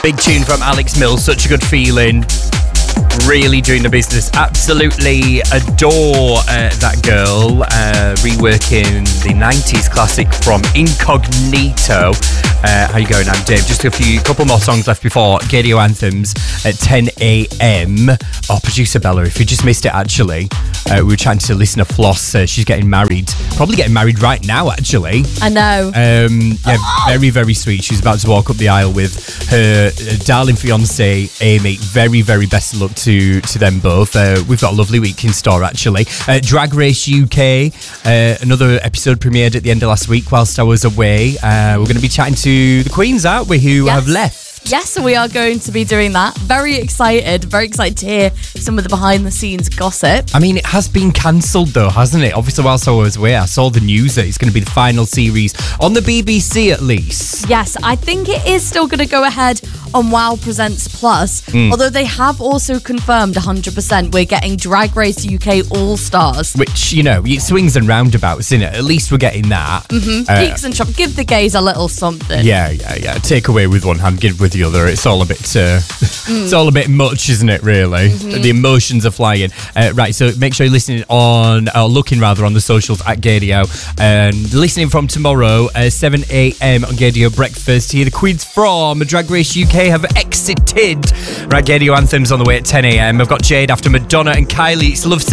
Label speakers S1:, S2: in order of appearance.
S1: Big tune from Alex Mills, such a good feeling. Really doing the business. Absolutely adore that girl. Reworking the 90s classic from Incognito. How you going? I'm Dave. Just a couple more songs left before Gadio Anthems at 10 a.m. Oh, producer Bella, if you just missed it, actually, we were trying to listen to Floss. She's getting married. Probably getting married right now, actually.
S2: I know.
S1: Yeah, very, very sweet. She's about to walk up the aisle with her darling fiance, Amy. Very, very best of luck to them both. We've got a lovely week in store, actually. Drag Race UK, another episode premiered at the end of last week whilst I was away. We're going to be chatting to the queens, aren't we, who have left?
S2: Yes, so we are going to be doing that. Very excited to hear some of the behind the scenes gossip.
S1: I mean, it has been cancelled though, hasn't it? Obviously, whilst I was away, I saw the news that it's going to be the final series on the BBC at least.
S2: Yes, I think it is still going to go ahead on Wow Presents Plus, although they have also confirmed 100% we're getting Drag Race UK All-Stars.
S1: Which, you know, it swings and roundabouts, innit? At least we're getting that.
S2: Peaks and troughs. Give the gays a little something.
S1: Yeah. Take away with one hand, give with the other. It's all a bit it's all a bit much, isn't it, really? The emotions are flying. Right, so make sure you're listening on, or looking rather, on the socials at Gadio. And listening from tomorrow, 7 a.m. on Gadio Breakfast. Here, the queens from Drag Race UK have exited. Right, Gadio Anthems on the way at 10 a.m. I've got Jade after Madonna and Kylie. It's Love